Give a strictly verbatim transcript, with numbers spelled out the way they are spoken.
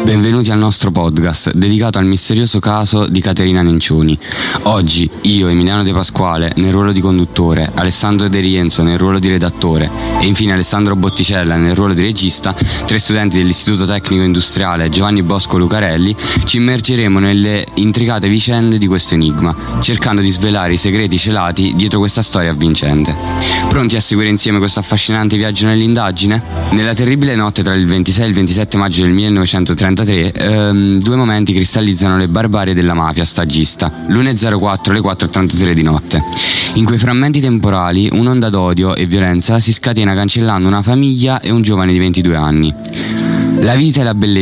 Benvenuti al nostro podcast dedicato al misterioso caso di Caterina Nencioni. Oggi io, Emiliano De Pasquale, nel ruolo di conduttore, Alessandro De Rienzo nel ruolo di redattore e infine Alessandro Botticella nel ruolo di regista, tre studenti dell'Istituto Tecnico Industriale Giovanni Bosco Lucarelli, ci immergeremo nelle intricate vicende di questo enigma, cercando di svelare i segreti celati dietro questa storia avvincente. Pronti a seguire insieme questo affascinante viaggio nell'indagine? Nella terribile notte tra il ventisei e il ventisette maggio del millenovecentotrentatré ehm, due momenti cristallizzano le barbarie della mafia stagista, l'una e zero quattro, le quattro e trentatré di notte. In quei frammenti temporali un'onda d'odio e violenza si scatena cancellando una famiglia e un giovane di ventidue anni. La vita e la bellezza